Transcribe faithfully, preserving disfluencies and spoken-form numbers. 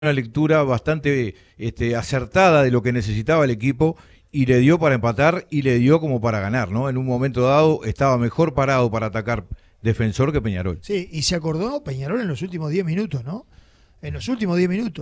una lectura bastante este, acertada de lo que necesitaba el equipo y le dio para empatar y le dio como para ganar, ¿no? En un momento dado estaba mejor parado para atacar Defensor que Peñarol. Sí, y se acordó Peñarol en los últimos diez minutos, ¿no? En los últimos diez minutos.